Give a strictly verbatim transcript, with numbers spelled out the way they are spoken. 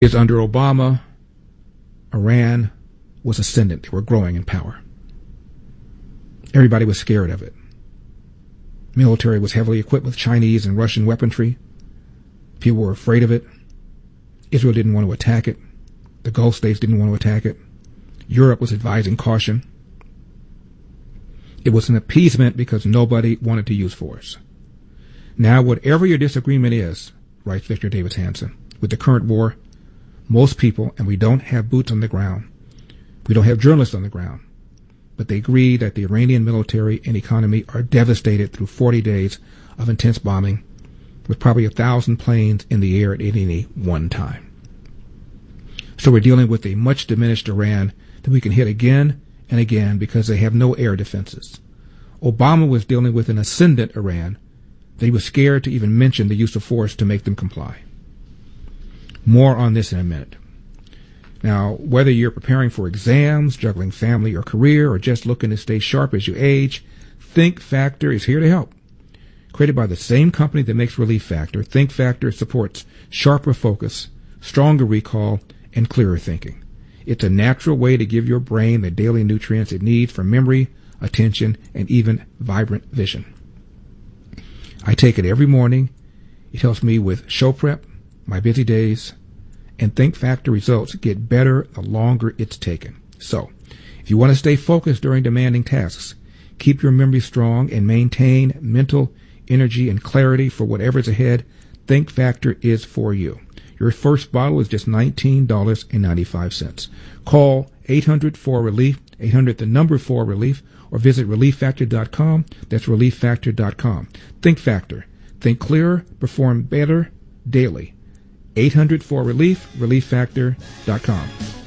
Is under Obama, Iran was ascendant. They were growing in power. Everybody was scared of it. Military was heavily equipped with Chinese and Russian weaponry. People were afraid of it. Israel didn't want to attack it. The Gulf states didn't want to attack it. Europe was advising caution. It was an appeasement because nobody wanted to use force. Now, whatever your disagreement is, writes Victor Davis Hanson, with the current war, most people, and we don't have boots on the ground, we don't have journalists on the ground, but they agree that the Iranian military and economy are devastated through forty days of intense bombing, with probably a thousand planes in the air at any one time. So we're dealing with a much diminished Iran that we can hit again and again because they have no air defenses. Obama was dealing with an ascendant Iran that he was scared to even mention the use of force to make them comply. More on this in a minute. Now, whether you're preparing for exams, juggling family or career, or just looking to stay sharp as you age, Think Factor is here to help. Created by the same company that makes Relief Factor, Think Factor supports sharper focus, stronger recall, and clearer thinking. It's a natural way to give your brain the daily nutrients it needs for memory, attention, and even vibrant vision. I take it every morning. It helps me with show prep, my busy days, and Think Factor results get better the longer it's taken. So, if you want to stay focused during demanding tasks, keep your memory strong, and maintain mental energy and clarity for whatever's ahead, Think Factor is for you. Your first bottle is just nineteen dollars and ninety-five cents. Call eight hundred four relief, eight hundred the number four relief, or visit relief factor dot com. That's relief factor dot com. Think Factor. Think clearer, perform better daily. eight hundred four relief, relief factor dot com.